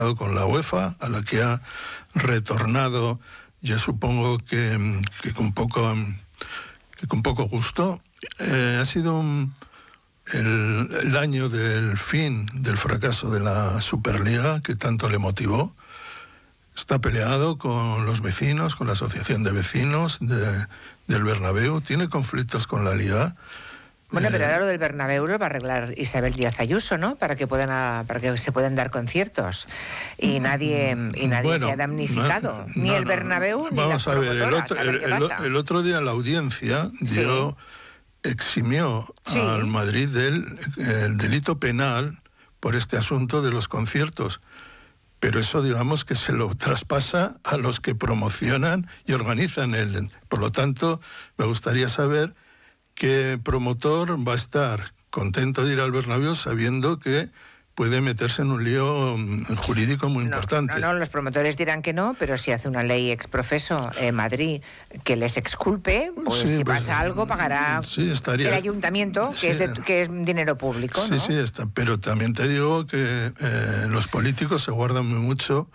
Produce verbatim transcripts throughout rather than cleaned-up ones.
con la UEFA, a la que ha retornado, yo supongo que, que, con, poco, que con poco gusto. Eh, ha sido un, el, el año del fin del fracaso de la Superliga, que tanto le motivó. Está peleado con los vecinos, con la asociación de vecinos de, del Bernabéu, tiene conflictos con la Liga. Bueno, pero ahora lo del Bernabéu lo va a arreglar Isabel Díaz Ayuso, ¿no? Para que puedan a, para que se puedan dar conciertos y nadie y nadie bueno, se ha damnificado, no, ni no, el Bernabéu ni vamos las a ver, el otro, a ver el, el, el otro día la audiencia dio, sí. eximió sí. al Madrid del el delito penal por este asunto de los conciertos. Pero eso, digamos, que se lo traspasa a los que promocionan y organizan el. Por lo tanto, me gustaría saber qué promotor va a estar contento de ir al Bernabéu sabiendo que puede meterse en un lío jurídico muy no, importante. No, no, los promotores dirán que no, pero si hace una ley exprofeso en Madrid que les exculpe, pues sí, si pues, pasa algo pagará sí, estaría, el ayuntamiento, que, sí, es de, que es dinero público, sí, ¿no? Sí, está. Pero también te digo que eh, los políticos se guardan muy mucho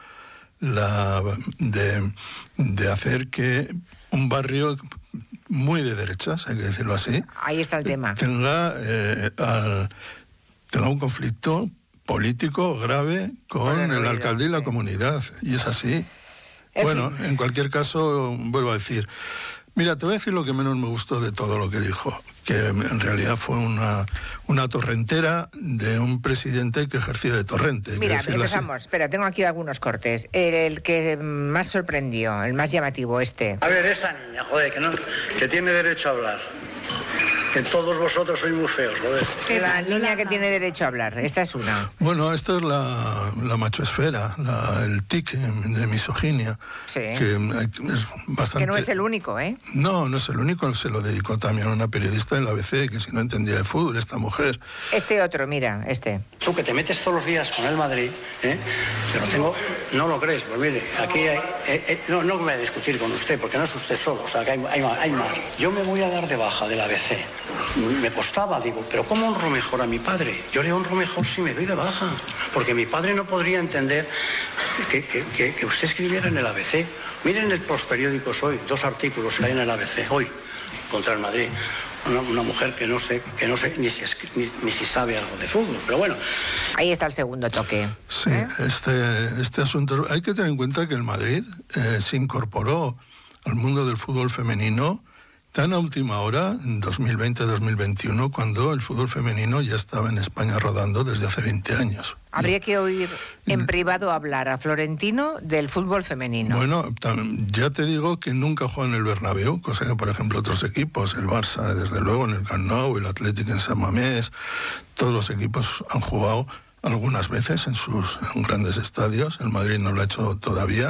la de, de hacer que un barrio muy de derechas, hay que decirlo así, ahí está el tema, tenga, eh, al, tenga un conflicto político grave con el, el alcalde y la sí. comunidad, y es así. En bueno, fin. En cualquier caso, vuelvo a decir, mira, te voy a decir lo que menos me gustó de todo lo que dijo, que en realidad fue una, una torrentera de un presidente que ejercía de torrente. Mira, empezamos, espera, tengo aquí algunos cortes. El, el que más sorprendió, el más llamativo, este. A ver, esa niña, joder, que, no, que tiene derecho a hablar. Que todos vosotros sois muy feos, joder. La niña que tiene derecho a hablar, esta es una. Bueno, esta es la, la machoesfera, la, el tic de misoginia. Sí. Que es bastante... Que no es el único, ¿eh? No, no es el único, se lo dedicó también a una periodista en la A B C, que si no entendía de fútbol, esta mujer. Este otro, mira, este. Tú que te metes todos los días con el Madrid, ¿eh? Yo no tengo... No lo crees, pues mire, aquí hay... Eh, eh, no, no voy a discutir con usted, porque no es usted solo, o sea, que hay, hay, hay más. Yo me voy a dar de baja de la A B C. Me costaba, digo, pero ¿cómo honro mejor a mi padre? Yo le honro mejor si me doy de baja, porque mi padre no podría entender que, que, que, que usted escribiera en el A B C. Miren los periódicos hoy, dos artículos que hay en el A B C hoy contra el Madrid. Una, una mujer que no sé, que no sé ni si, ni, ni si sabe algo de fútbol, pero bueno. Ahí está el segundo toque. Sí, ¿Eh? este, este asunto, hay que tener en cuenta que el Madrid eh, se incorporó al mundo del fútbol femenino tan a última hora, en dos mil veinte dos mil veintiuno, cuando el fútbol femenino ya estaba en España rodando desde hace veinte años. Habría que oír en privado hablar a Florentino del fútbol femenino. Bueno, ya te digo que nunca juega en el Bernabéu, cosa que, por ejemplo, otros equipos, el Barça, desde luego, en el Camp Nou, el Athletic en San Mamés, todos los equipos han jugado algunas veces en sus en grandes estadios. El Madrid no lo ha hecho todavía.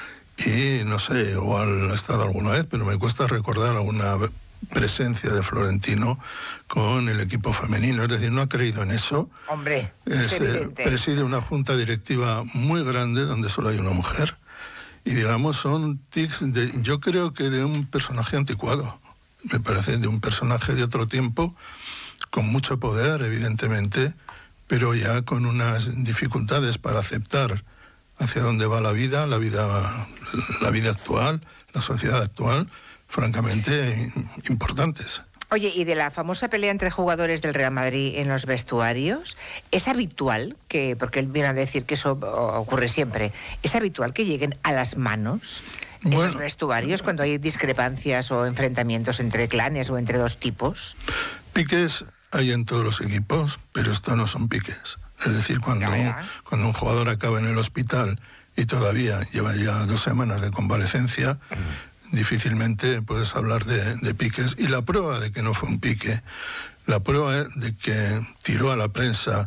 Y no sé, igual ha estado alguna vez, pero me cuesta recordar alguna presencia de Florentino con el equipo femenino. Es decir, no ha creído en eso. Hombre, es, es eh, preside una junta directiva muy grande donde solo hay una mujer. Y digamos, son tics de, yo creo que de un personaje anticuado. Me parece de un personaje de otro tiempo, con mucho poder, evidentemente, pero ya con unas dificultades para aceptar hacia dónde va la vida, la vida, la vida actual, la sociedad actual, francamente importantes. Oye, y de la famosa pelea entre jugadores del Real Madrid en los vestuarios, ¿es habitual que, porque él viene a decir que eso ocurre siempre, ¿es habitual que lleguen a las manos en bueno, los vestuarios cuando hay discrepancias o enfrentamientos entre clanes o entre dos tipos? Piques hay en todos los equipos, pero estos no son piques. Es decir, cuando un, cuando un jugador acaba en el hospital y todavía lleva ya dos semanas de convalecencia, mm. difícilmente puedes hablar de, de piques. Y la prueba de que no fue un pique, la prueba de que tiró a la prensa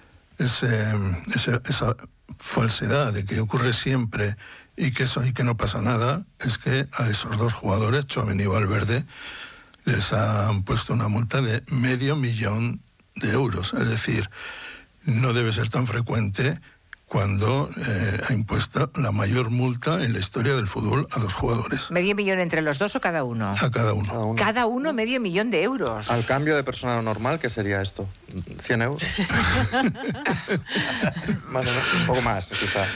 ese, ese, esa falsedad de que ocurre siempre y que, eso, y que no pasa nada, es que a esos dos jugadores, Tchouaméni y Valverde, les han puesto una multa de medio millón de euros. Es decir, no debe ser tan frecuente cuando eh, ha impuesto la mayor multa en la historia del fútbol a dos jugadores. ¿Medio millón entre los dos o cada uno? A cada uno. Cada uno. Cada uno medio millón de euros. Al cambio de personal normal, ¿qué sería esto? ¿cien euros? Más o menos, un poco más, quizá.